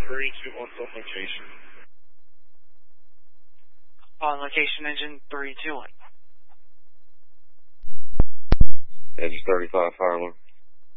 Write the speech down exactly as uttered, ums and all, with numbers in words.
three two one on location. On location, engine three two one. Engine thirty-five, fire alarm.